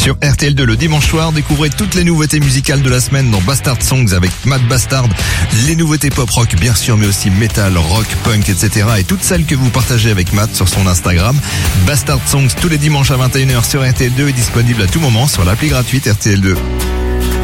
Sur RTL2 le dimanche soir, découvrez toutes les nouveautés musicales de la semaine dans Bastard Songs avec Matt Bastard. Les nouveautés pop-rock bien sûr, mais aussi metal, rock, punk, etc. Et toutes celles que vous partagez avec Matt sur son Instagram. Bastard Songs tous les dimanches à 21h sur RTL2 est disponible à tout moment sur l'appli gratuite RTL2.